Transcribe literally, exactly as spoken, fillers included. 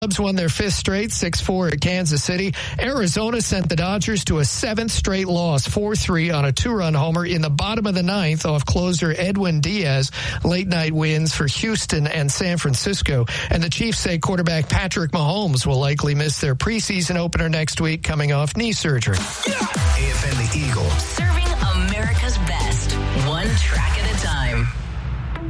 Cubs won their fifth straight, six four at Kansas City. Arizona sent the Dodgers to a seventh straight loss, four three on a two-run homer in the bottom of the ninth off closer Edwin Diaz. Late-night wins for Houston and San Francisco. And the Chiefs say quarterback Patrick Mahomes will likely miss their preseason opener next week coming off knee surgery. A F N The Eagle. Serving America's best, one track at a time.